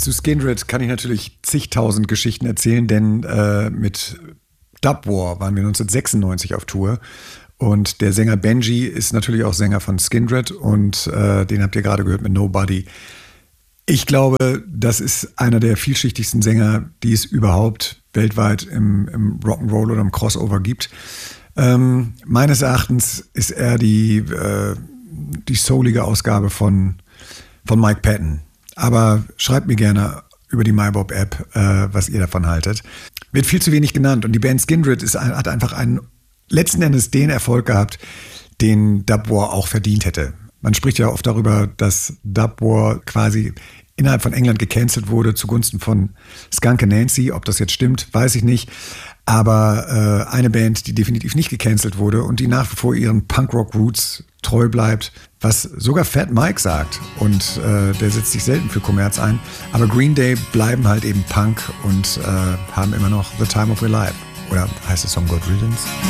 Zu Skindred kann ich natürlich zigtausend Geschichten erzählen, denn mit Dub War waren wir 1996 auf Tour. Und der Sänger Benji ist natürlich auch Sänger von Skindred und den habt ihr gerade gehört mit Nobody. Ich glaube, das ist einer der vielschichtigsten Sänger, die es überhaupt weltweit im Rock'n'Roll oder im Crossover gibt. Meines Erachtens ist er die soulige Ausgabe von Mike Patton. Aber schreibt mir gerne über die MyBob-App, was ihr davon haltet. Wird viel zu wenig genannt und die Band Skindred hat einfach einen letzten Endes den Erfolg gehabt, den Dub War auch verdient hätte. Man spricht ja oft darüber, dass Dub War quasi innerhalb von England gecancelt wurde zugunsten von Skunk Anansie. Ob das jetzt stimmt, weiß ich nicht. Aber eine Band, die definitiv nicht gecancelt wurde und die nach wie vor ihren Punkrock-Roots treu bleibt, was sogar Fat Mike sagt. Und der setzt sich selten für Kommerz ein. Aber Green Day bleiben halt eben Punk und haben immer noch The Time of Their Life. Oder heißt der Song God Riddance?